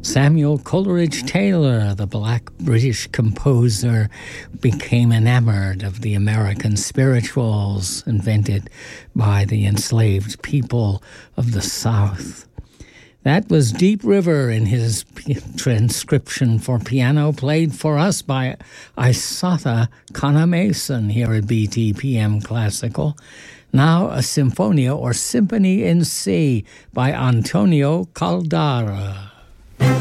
Samuel Coleridge Taylor, the black British composer, became enamored of the American spirituals invented by the enslaved people of the South. That was Deep River in his transcription for piano, played for us by Isata Kana-Mason here at BTPM Classical. Now a Symphonia or Symphony in C by Antonio Caldara.